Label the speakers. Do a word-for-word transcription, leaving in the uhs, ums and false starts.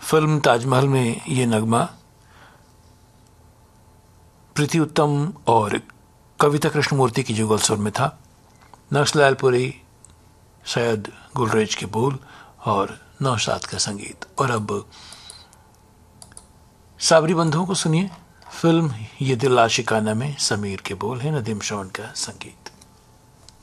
Speaker 1: Film Taj Mahal में ये नगमा प्रीति उत्तम और कविता कृष्णमूर्ति की जुगल सुर में था। नक्सलालपुरी, सैयद गुलरेज के बोल और नौशाद का संगीत। और अब साबरी बंधुओं को सुनिए, फिल्म ये दिल आशिकाना में समीर के बोल है, नदीम श्रवण का संगीत।